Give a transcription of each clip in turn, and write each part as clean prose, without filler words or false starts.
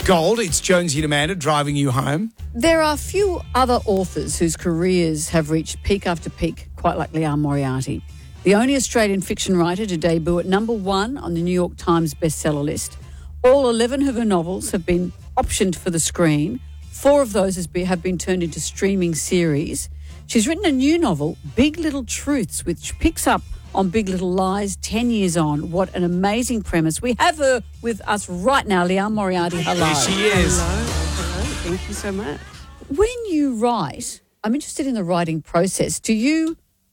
Gold. It's Jonesy and Amanda driving you home. There are few other authors whose careers have reached peak after peak, quite like Liane Moriarty. The only Australian fiction writer to debut at number 1 on the New York Times bestseller list. All 11 of her novels have been optioned for the screen. 4 of those have been turned into streaming series. She's written a new novel, Big Little Truths, which picks up on Big Little Lies 10 years on. What an amazing premise. We have her with us right now, Liane Moriarty. Hello. Here she is. Hello. Thank you so much. When you write, I'm interested in the writing process. Do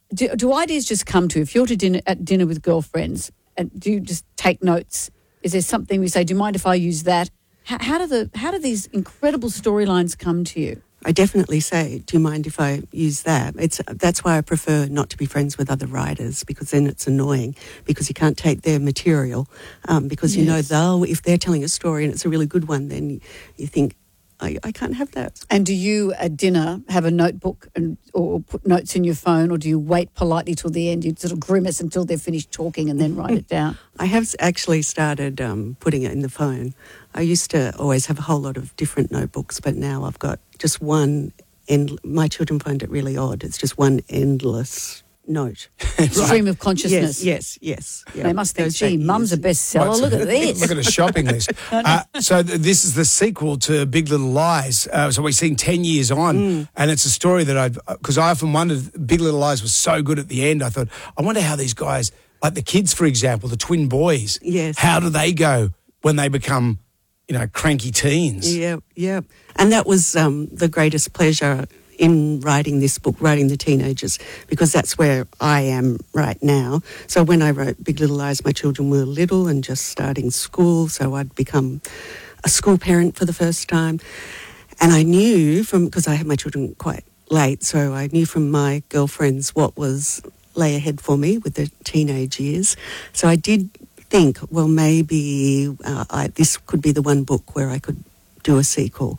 ideas just come to you? If you're at dinner with girlfriends, and do you just take notes? Is there something we say, do you mind if I use that? How do these incredible storylines come to you? I definitely say, do you mind if I use that? That's why I prefer not to be friends with other writers, because then it's annoying, because you can't take their material, because you know if they're telling a story and it's a really good one, then you think, I can't have that. And do you at dinner have a notebook or put notes in your phone, or do you wait politely till the end? You sort of grimace until they're finished talking and then write it down? I have actually started putting it in the phone. I used to always have a whole lot of different notebooks, but now I've got just one, and my children find it really odd. It's just one endless note. Stream of consciousness. Yes. Yeah. They must think, gee, Mum's a bestseller. Look at this. Look at a shopping list. So this is the sequel to Big Little Lies. So we're seeing 10 years on, and it's a story that because I often wondered, Big Little Lies was so good at the end. I thought, I wonder how these guys, like the kids, for example, the twin boys, how do they go when they become, cranky teens? Yeah. And that was the greatest pleasure in writing this book, writing the teenagers, because that's where I am right now. So when I wrote Big Little Lies, my children were little and just starting school, so I'd become a school parent for the first time. And I knew because I had my children quite late, so I knew from my girlfriends what was lay ahead for me with the teenage years. So I did think, well, maybe this could be the one book where I could do a sequel.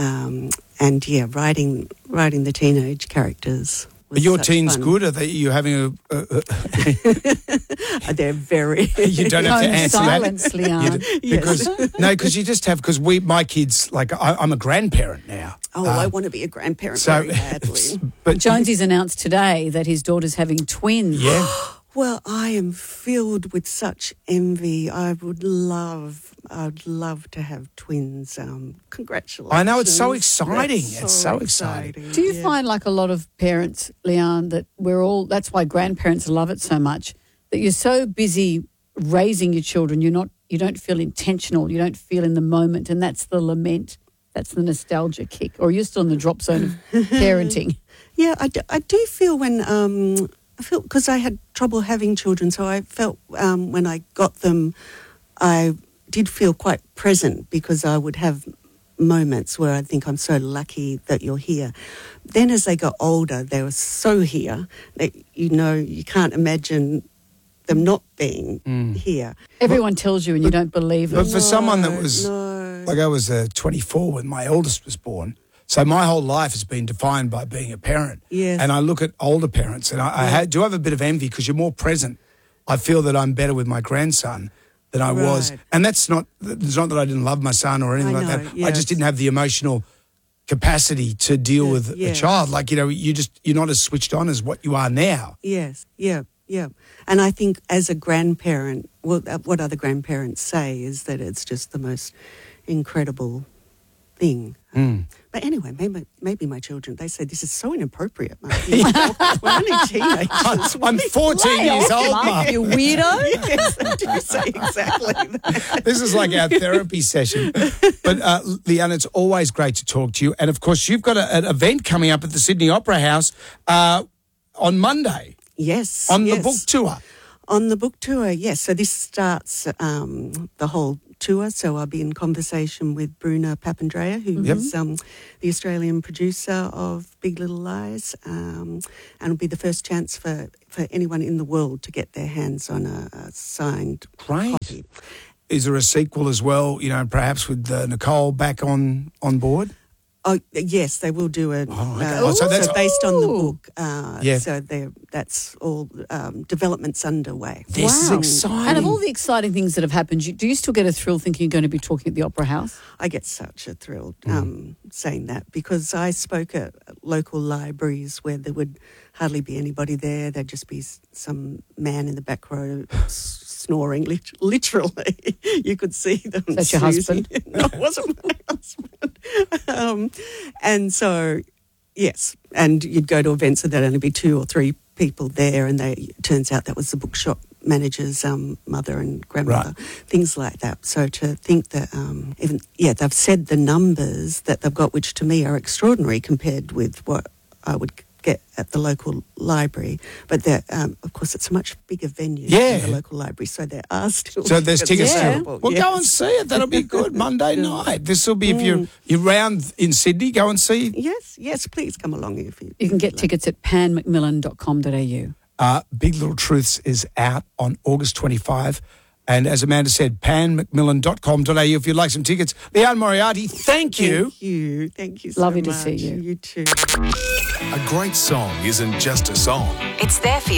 Writing the teenage characters. Are your teens fun. good? Are you having They're very. You don't have to answer silence, that. Liane. Because you just have, because my kids, like I'm a grandparent now. I want to be a grandparent very badly. But Jonesy's announced today that his daughter's having twins. Yeah. Well, I am filled with such envy. I'd love to have twins. Congratulations. I know, it's so exciting. It's so exciting. Do you find, like a lot of parents, Liane, that that's why grandparents love it so much, that you're so busy raising your children, you don't feel intentional, you don't feel in the moment, and that's the lament, that's the nostalgia kick, or you're still in the drop zone of parenting? Yeah, I do feel when... because I had trouble having children, so I felt when I got them, I did feel quite present, because I would have moments where I think, I'm so lucky that you're here. Then as they got older, they were so here that, you can't imagine them not being here. Everyone tells you and you don't believe it. But for someone that was, like I was 24 when my eldest was born, so my whole life has been defined by being a parent. Yes. And I look at older parents, and I do have a bit of envy, because you're more present. I feel that I'm better with my grandson than I was. And it's not that I didn't love my son or anything like that. Yes. I just didn't have the emotional capacity to deal with a child. Like, you're not as switched on as what you are now. Yes, yeah. And I think as a grandparent, what other grandparents say is that it's just the most incredible thing. But anyway, maybe my children, they say, this is so inappropriate, Mum. We're only teenagers. I'm 14 years old, Mum. You weirdo. Yes, they do say exactly that. This is like our therapy session. But, Liane, it's always great to talk to you. And, of course, you've got an event coming up at the Sydney Opera House on Monday. Yes. On the book tour. On the book tour, yes. So this starts the whole tour. So I'll be in conversation with Bruna Papandreou, who is the Australian producer of Big Little Lies, and it'll be the first chance for anyone in the world to get their hands on a signed copy. Is there a sequel as well, perhaps with Nicole back on board? Oh, yes, they will do it. okay. So that's- based on the Ooh. book. Yeah. So that's all development's underway. This is Wow. exciting. And of all the exciting things that have happened, do you still get a thrill thinking you're going to be talking at the Opera House? I get such a thrill saying that because I spoke at local libraries where there would hardly be anybody there. There'd just be some man in the back row snoring, literally. You could see them. That's your snoozing. husband? No, it wasn't my husband. And so, yes, and you'd go to events and there'd only be 2 or 3 people there, and it turns out that was the bookshop manager's mother and grandmother, things like that. So to think that they've said the numbers that they've got, which to me are extraordinary compared with what I would get at the local library, but of course it's a much bigger venue than the local library, so there are still So there's tickets available. still. Well, go and see it. That'll be good. Monday night. This will be, if you're round in Sydney, go and see. Yes, please come along if you. You can get tickets at panmcmillan.com.au. Big Little Truths is out on August 25. And as Amanda said, panmcmillan.com.au if you'd like some tickets. Leanne Moriarty, thank you. Thank you so Lovely much. to see you. You too. A great song isn't just a song. It's there for you.